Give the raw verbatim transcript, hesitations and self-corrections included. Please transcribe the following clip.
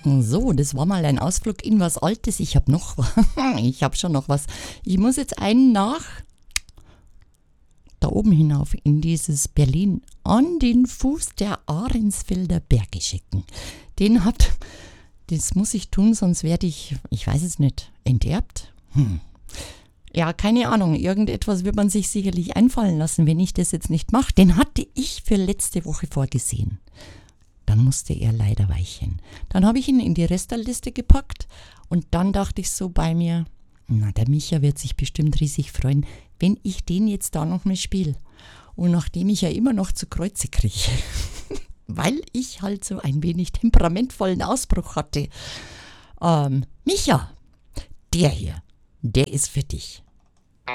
So, das war mal ein Ausflug in was Altes. Ich habe noch, ich habe schon noch was. Ich muss jetzt einen nach da oben hinauf in dieses Berlin an den Fuß der Ahrensfelder Berge schicken. Den hat, das muss ich tun, sonst werde ich, ich weiß es nicht, enterbt. Hm. Ja, keine Ahnung, irgendetwas wird man sich sicherlich einfallen lassen, wenn ich das jetzt nicht mache. Den hatte ich für letzte Woche vorgesehen. Dann musste er leider weichen. Dann habe ich ihn in die Restaliste gepackt und dann dachte ich so bei mir, na, der Micha wird sich bestimmt riesig freuen, wenn ich den jetzt da noch mal spiele. Und nachdem ich ja immer noch zu Kreuze kriege, weil ich halt so ein wenig temperamentvollen Ausbruch hatte. Ähm, Micha, der hier, der ist für dich.